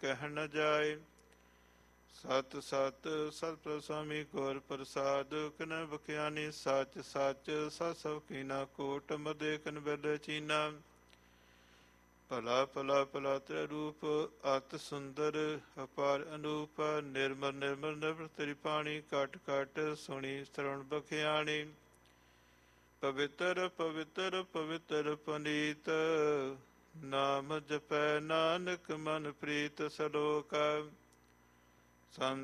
ਕਹਿ ਨ ਜਾਏ। ਸਤ ਸਤ ਸਤਿ ਸੁਆਮੀ ਗੁਰ ਪ੍ਰਸਾਦ ਕਿਨ ਬਖਿਆਨੀ ਸੱਚ ਸੱਚ ਸਤ ਸਭ ਕੀਨਾ ਕੋਟ ਮਦੇ ਕਨ ਬੈਲੇ ਚੀਨਾ। ਭਲਾ ਭਲਾ ਭਲਾ ਤ੍ਰੈ ਰੂਪ ਅਤ ਸੁੰਦਰ ਅਪਾਰ ਅਨੂਪ ਨਿਰਮਲ ਨਿਰਮਲ ਨਿਰਮਲ ਤੇਰੀ ਪਾਣੀ ਘਟ ਘਟ ਸੁਣੀ ਸਰਵਣ ਬਖਿਆਣੀ। ਪਵਿੱਤਰ ਪਵਿੱਤਰ ਪਵਿੱਤਰ ਪਨੀਤ ਨਾਮ ਜਪੈ ਨਾਨਕ ਮਨ ਪ੍ਰੀਤ ਸਲੋਕ।